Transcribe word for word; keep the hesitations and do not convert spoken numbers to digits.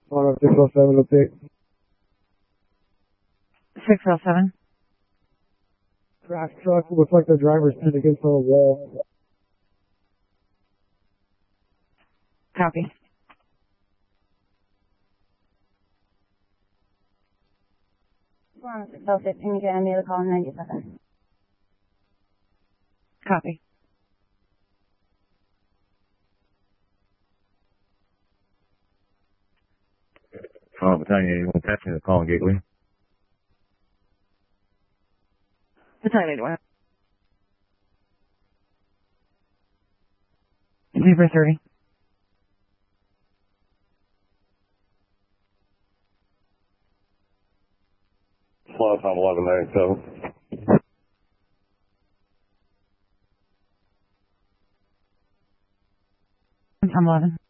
On six oh seven, update. six oh seven. Crash truck looks like the driver's pinned against the wall. Copy. One six oh six, can you get on the other call in ninety-seven? Copy. Oh, Battalion, you want to catch me the call in Gateway? Battalion eighty-one. Zebra thirty. Slot time eleven ninety-seven. I'm eleven.